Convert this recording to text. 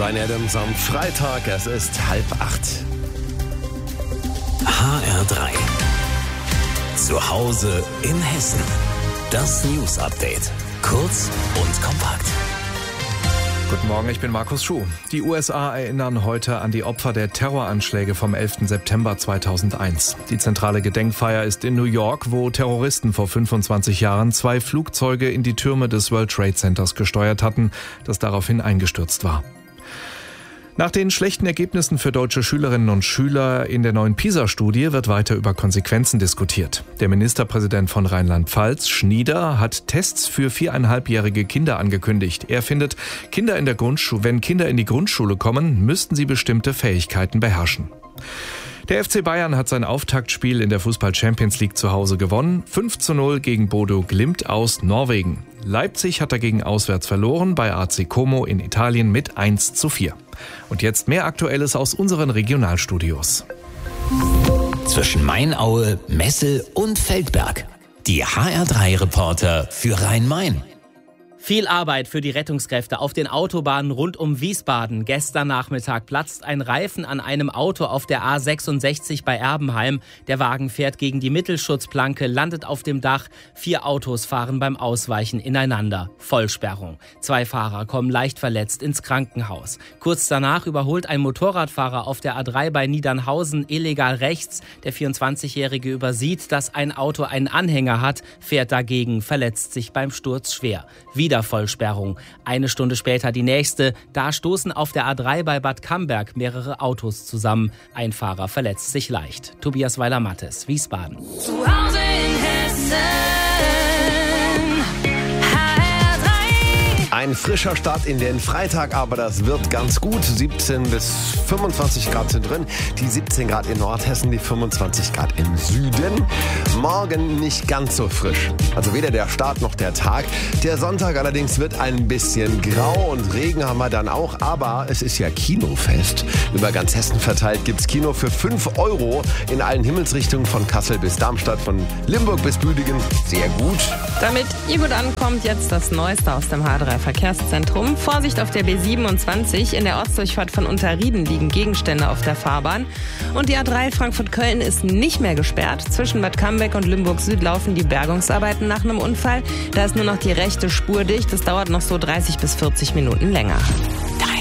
Bryan Adams am Freitag, es ist 7:30. HR3. Zu Hause in Hessen. Das News Update. Kurz und kompakt. Guten Morgen, ich bin Markus Schuh. Die USA erinnern heute an die Opfer der Terroranschläge vom 11. September 2001. Die zentrale Gedenkfeier ist in New York, wo Terroristen vor 25 Jahren 2 Flugzeuge in die Türme des World Trade Centers gesteuert hatten, das daraufhin eingestürzt war. Nach den schlechten Ergebnissen für deutsche Schülerinnen und Schüler in der neuen PISA-Studie wird weiter über Konsequenzen diskutiert. Der Ministerpräsident von Rheinland-Pfalz, Schnieder, hat Tests für 4,5-jährige Kinder angekündigt. Er findet, wenn Kinder in die Grundschule kommen, müssten sie bestimmte Fähigkeiten beherrschen. Der FC Bayern hat sein Auftaktspiel in der Fußball-Champions League zu Hause gewonnen. 5:0 gegen Bodo Glimt aus Norwegen. Leipzig hat dagegen auswärts verloren bei AC Como in Italien mit 1:4. Und jetzt mehr Aktuelles aus unseren Regionalstudios. Zwischen Mainaue, Messel und Feldberg. Die HR3-Reporter für Rhein-Main. Viel Arbeit für die Rettungskräfte auf den Autobahnen rund um Wiesbaden. Gestern Nachmittag platzt ein Reifen an einem Auto auf der A66 bei Erbenheim. Der Wagen fährt gegen die Mittelschutzplanke, landet auf dem Dach. 4 Autos fahren beim Ausweichen ineinander. Vollsperrung. 2 Fahrer kommen leicht verletzt ins Krankenhaus. Kurz danach überholt ein Motorradfahrer auf der A3 bei Niedernhausen illegal rechts. Der 24-Jährige übersieht, dass ein Auto einen Anhänger hat, fährt dagegen, verletzt sich beim Sturz schwer. Wieder Vollsperrung. 1 Stunde später die nächste. Da stoßen auf der A3 bei Bad Camberg mehrere Autos zusammen. Ein Fahrer verletzt sich leicht. Tobias Weiler-Mattes, Wiesbaden. Zu Hause in Hessen. Ein frischer Start in den Freitag, aber das wird ganz gut. 17 bis 25 Grad sind drin. Die 17 Grad in Nordhessen, die 25 Grad im Süden. Morgen nicht ganz so frisch. Also weder der Start noch der Tag. Der Sonntag allerdings wird ein bisschen grau und Regen haben wir dann auch. Aber es ist ja Kinofest. Über ganz Hessen verteilt gibt's Kino für 5 € in allen Himmelsrichtungen von Kassel bis Darmstadt, von Limburg bis Büdingen. Sehr gut. Damit ihr gut ankommt, jetzt das Neueste aus dem H3 Verkehrszentrum. Vorsicht auf der B27. In der Ortsdurchfahrt von Unterrieden liegen Gegenstände auf der Fahrbahn. Und die A3 Frankfurt-Köln ist nicht mehr gesperrt. Zwischen Bad Camberg und Limburg Süd laufen die Bergungsarbeiten nach einem Unfall. Da ist nur noch die rechte Spur dicht. Das dauert noch so 30 bis 40 Minuten länger.